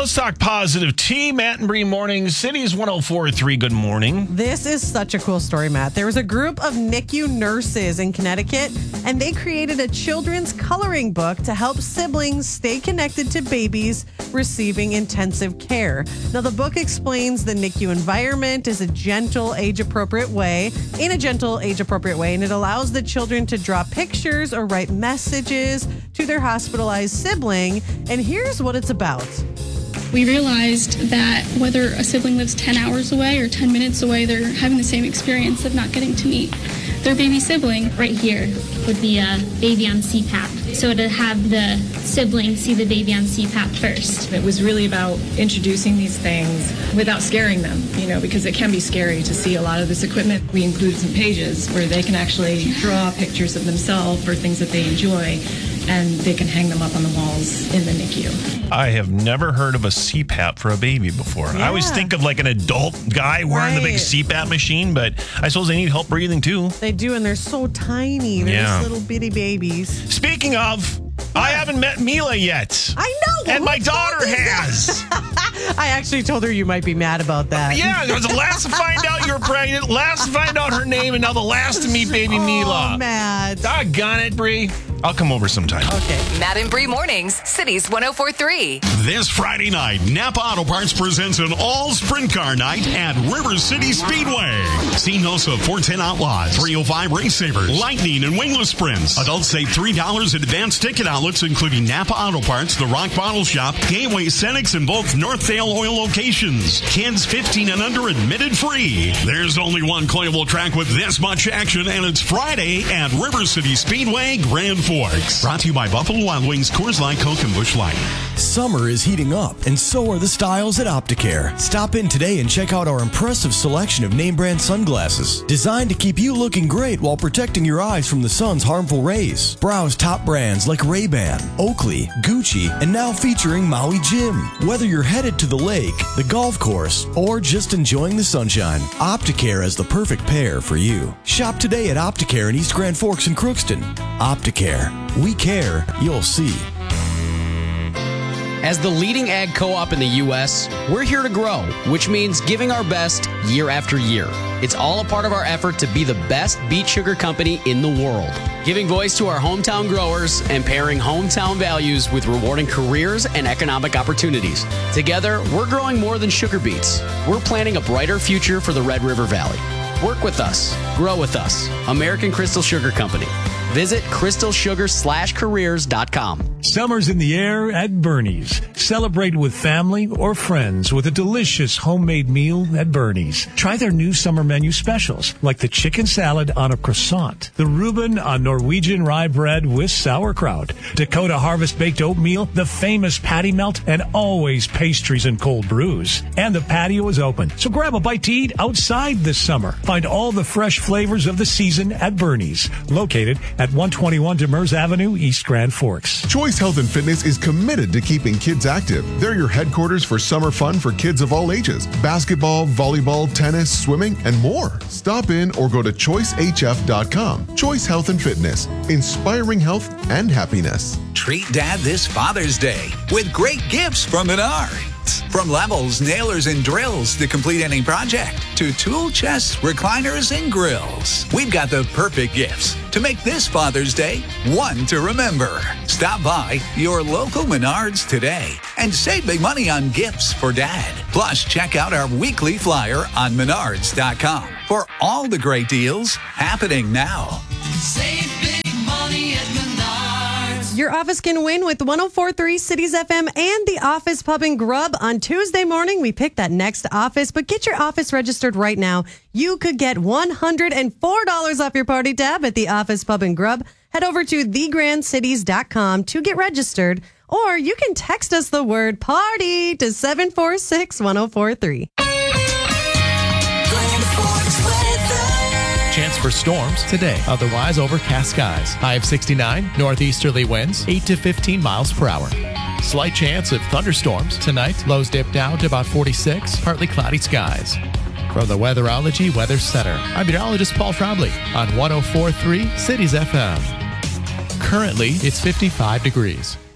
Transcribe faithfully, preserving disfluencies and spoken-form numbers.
let's talk positive tea. Matt and Bree Morning Cities one oh four point three. Good morning. This is such a cool story, Matt. There was a group of N I C U nurses in Connecticut, and they created a children's coloring book to help siblings stay connected to babies receiving intensive care. Now, the book explains the N I C U environment is a gentle, age-appropriate way, in a gentle, age-appropriate way, and it allows the children to draw pictures or write messages to their hospitalized sibling. And here's what it's about. We realized that whether a sibling lives ten hours away or ten minutes away, they're having the same experience of not getting to meet their baby sibling. Right here would be a baby on C PAP. So to have the sibling see the baby on C PAP first. It was really about introducing these things without scaring them, you know, because it can be scary to see a lot of this equipment. We included some pages where they can actually draw pictures of themselves or things that they enjoy, and they can hang them up on the walls in the N I C U. I have never heard of a C PAP for a baby before. Yeah. I always think of like an adult guy wearing Right. the big C PAP machine, but I suppose they need help breathing too. They do, and they're so tiny. They're Yeah. just little bitty babies. Speaking of, I haven't met Mila yet. I know. And Who my told daughter you that? has. I actually told her you might be mad about that. Yeah, it was the last to find out you were pregnant, last to find out her name, and now the last to meet baby Oh, Mila. Matt. Doggone it, Bree. I'll come over sometime. Okay. Matt and Bree Mornings, Cities one oh four point three. This Friday night, Napa Auto Parts presents an all-sprint car night at River City Speedway. See N O S A four ten Outlaws, three oh five Race Savers, Lightning, and Wingless Sprints. Adults save three dollars at advanced ticket outlets, including Napa Auto Parts, The Rock Bottle Shop, Gateway Cenex, and both Northdale Oil locations. Kids fifteen and under admitted free. There's only one playable track with this much action, and it's Friday at River City Speedway, Grand Forks. Brought to you by Buffalo Wild Wings, Coors Light, Coke, and Busch Light. Summer is heating up, and so are the styles at Opticare. Stop in today and check out our impressive selection of name brand sunglasses, designed to keep you looking great while protecting your eyes from the sun's harmful rays. Browse top brands like Ray-Ban, Oakley, Gucci, and now featuring Maui Jim. Whether you're headed to the lake, the golf course, or just enjoying the sunshine, Opticare is the perfect pair for you. Shop today at Opticare in East Grand Forks and Crookston. Opticare. We care, you'll see. As the leading ag co-op in the U S, we're here to grow, which means giving our best year after year. It's all a part of our effort to be the best beet sugar company in the world, giving voice to our hometown growers and pairing hometown values with rewarding careers and economic opportunities. Together, we're growing more than sugar beets. We're planning a brighter future for the Red River Valley. Work with us. Grow with us. American Crystal Sugar Company. Visit crystal sugar slash careers dot com. Summer's in the air at Bernie's. Celebrate with family or friends with a delicious homemade meal at Bernie's. Try their new summer menu specials, like the chicken salad on a croissant, the Reuben on Norwegian rye bread with sauerkraut, Dakota Harvest baked oatmeal, the famous patty melt, and always pastries and cold brews. And the patio is open, so grab a bite to eat outside this summer. Find all the fresh flavors of the season at Bernie's, located at one twenty-one Demers Avenue, East Grand Forks. Choice Health and Fitness is committed to keeping kids active. They're your headquarters for summer fun for kids of all ages. Basketball, volleyball, tennis, swimming, and more. Stop in or go to choice h f dot com. Choice Health and Fitness, inspiring health and happiness. Treat Dad this Father's Day with great gifts from Menards. From levels, nailers, and drills to complete any project, to tool chests, recliners, and grills. We've got the perfect gifts to make this Father's Day one to remember. Stop by your local Menards today and save big money on gifts for Dad. Plus, check out our weekly flyer on menards dot com for all the great deals happening now. Save big money at Menards. Your office can win with one oh four point three Cities F M and the Office Pub and Grub. On Tuesday morning, we pick that next office, but get your office registered right now. You could get one hundred four dollars off your party tab at the Office Pub and Grub. Head over to the grand cities dot com to get registered, or you can text us the word party to seven four six, one oh four three. Chance for storms today. Otherwise, overcast skies. High of sixty-nine. Northeasterly winds eight to fifteen miles per hour. Slight chance of thunderstorms tonight. Lows dip down to about forty-six. Partly cloudy skies. From the Weatherology Weather Center, I'm meteorologist Paul Trombley on one oh four point three Cities F M. Currently, it's fifty-five degrees.